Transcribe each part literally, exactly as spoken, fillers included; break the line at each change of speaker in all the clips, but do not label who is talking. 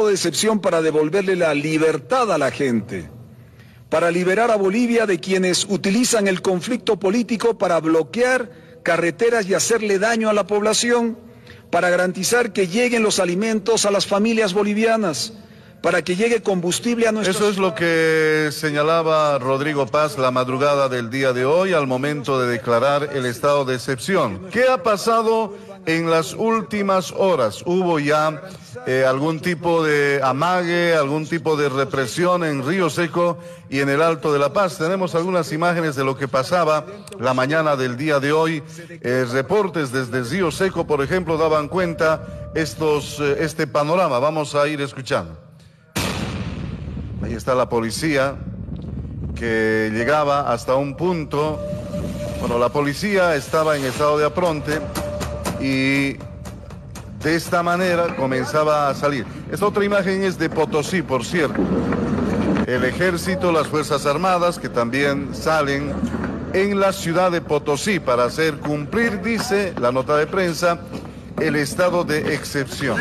de excepción para devolverle la libertad a la gente, para liberar a Bolivia de quienes utilizan el conflicto político para bloquear carreteras y hacerle daño a la población, para garantizar que lleguen los alimentos a las familias bolivianas, para que llegue combustible a nuestros...
Eso es lo que señalaba Rodrigo Paz la madrugada del día de hoy al momento de declarar el estado de excepción. ¿Qué ha pasado en las últimas horas? ¿Hubo ya eh, algún tipo de amague, algún tipo de represión en Río Seco y en el Alto de La Paz? Tenemos algunas imágenes de lo que pasaba la mañana del día de hoy. Eh, reportes desde Río Seco, por ejemplo, daban cuenta estos, eh, este panorama. Vamos a ir escuchando. Ahí está la policía que llegaba hasta un punto. Bueno, la policía estaba en estado de apronte y de esta manera comenzaba a salir. Esta otra imagen es de Potosí, por cierto. El ejército, las Fuerzas Armadas, que también salen en la ciudad de Potosí para hacer cumplir, dice la nota de prensa, el estado de excepción.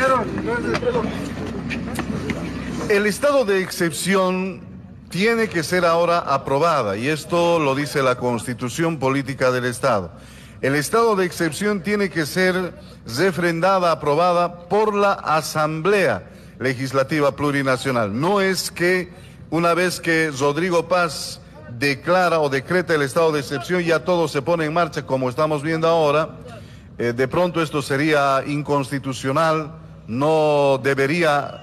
El estado de excepción tiene que ser ahora aprobada, y esto lo dice la Constitución Política del Estado. El estado de excepción tiene que ser refrendada, aprobada por la Asamblea Legislativa Plurinacional. No es que una vez que Rodrigo Paz declara o decreta el estado de excepción, ya todo se pone en marcha como estamos viendo ahora. Eh, de pronto esto sería inconstitucional, no debería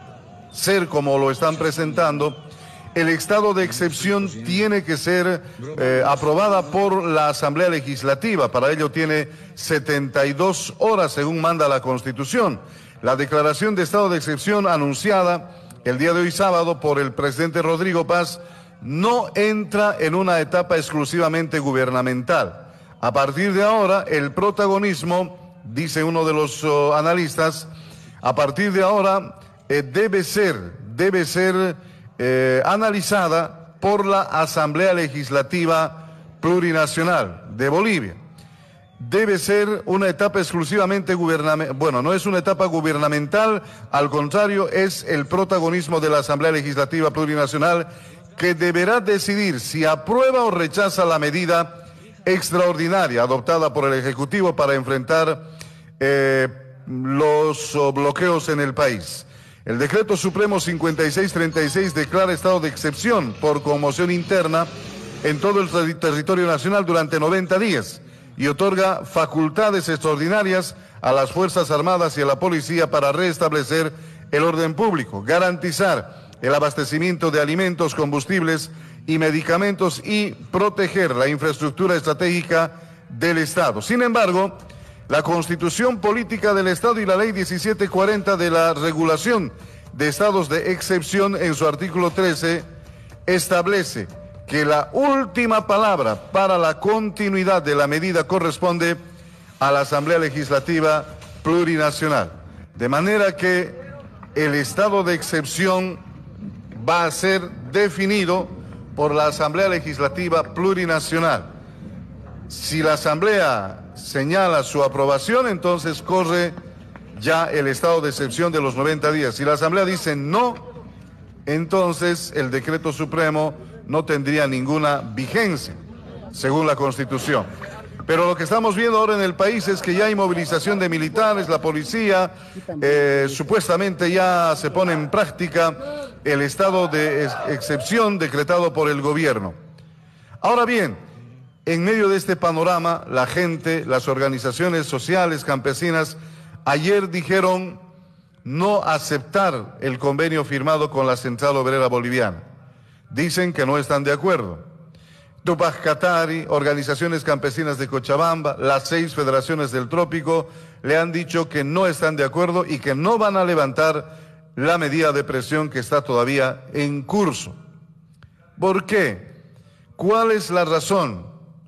ser como lo están presentando. El estado de excepción tiene que ser eh, aprobada por la Asamblea Legislativa. Para ello tiene setenta y dos horas, según manda la Constitución. La declaración de estado de excepción anunciada el día de hoy sábado por el presidente Rodrigo Paz no entra en una etapa exclusivamente gubernamental. A partir de ahora, el protagonismo, dice uno de los uh, analistas, a partir de ahora eh, debe ser, debe ser eh, analizada por la Asamblea Legislativa Plurinacional de Bolivia. Debe ser una etapa exclusivamente gubernamental, bueno, no es una etapa gubernamental, al contrario, es el protagonismo de la Asamblea Legislativa Plurinacional que deberá decidir si aprueba o rechaza la medida extraordinaria adoptada por el Ejecutivo para enfrentar eh, los oh, bloqueos en el país. El Decreto Supremo cincuenta y seis treinta y seis declara estado de excepción por conmoción interna en todo el ter- territorio nacional durante noventa días y otorga facultades extraordinarias a las Fuerzas Armadas y a la Policía para restablecer el orden público, garantizar el abastecimiento de alimentos, combustibles y medicamentos y proteger la infraestructura estratégica del Estado. Sin embargo, la Constitución Política del Estado y la Ley diecisiete cuarenta de la regulación de estados de excepción en su artículo trece establece que la última palabra para la continuidad de la medida corresponde a la Asamblea Legislativa Plurinacional. De manera que el estado de excepción va a ser definido por la Asamblea Legislativa Plurinacional. Si la Asamblea señala su aprobación, entonces corre ya el estado de excepción de los noventa días. Si la Asamblea dice no, entonces el Decreto Supremo no tendría ninguna vigencia, según la Constitución. Pero lo que estamos viendo ahora en el país es que ya hay movilización de militares, la policía, eh, supuestamente ya se pone en práctica el estado de ex- excepción decretado por el gobierno. Ahora bien, en medio de este panorama, la gente, las organizaciones sociales, campesinas, ayer dijeron no aceptar el convenio firmado con la Central Obrera Boliviana. Dicen que no están de acuerdo. Tupac Katari, organizaciones campesinas de Cochabamba, las seis federaciones del trópico, le han dicho que no están de acuerdo y que no van a levantar la medida de presión que está todavía en curso. ¿Por qué? ¿Cuál es la razón?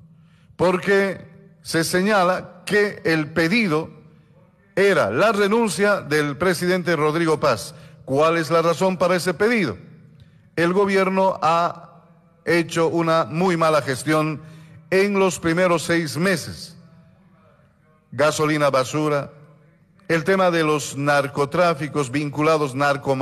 Porque se señala que el pedido era la renuncia del presidente Rodrigo Paz. ¿Cuál es la razón para ese pedido? El gobierno ha hecho una muy mala gestión en los primeros seis meses. Gasolina basura, el tema de los narcotráficos vinculados narco